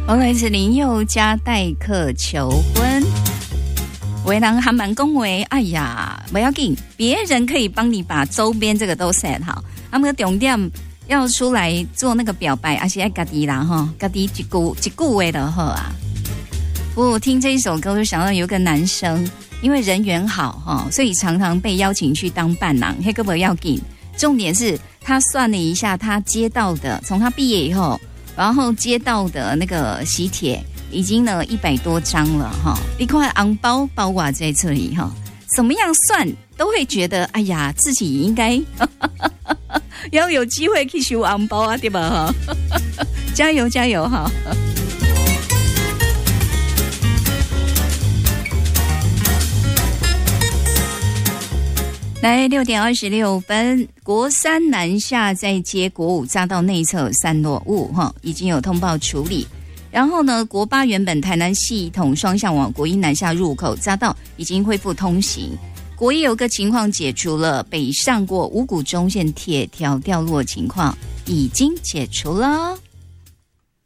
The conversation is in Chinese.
我来自林宥嘉代客求婚，为人还蛮恭维，哎呀，不要紧，别人可以帮你把周边这个都 set 好，他们的重点要出来做那个表白，而且要自己啦哈，自己一句话就好啊。我听这一首歌，就想到有个男生，因为人缘好哈，所以常常被邀请去当伴郎，那个不要紧，重点是他算了一下，他接到的，从他毕业以后。然后接到的那个喜帖已经呢100多张了哈，一块红包包挂在这里哈，怎么样算都会觉得哎呀自己应该要有机会去收红包啊，对吧哈？加油加油哈！来6点26分，国三南下在接国5匝道内侧有散落物已经有通报处理。然后呢，国8原本台南系统双向往国1南下入口匝道已经恢复通行。国1有个情况解除了，北上过五股中线铁条掉落情况已经解除了。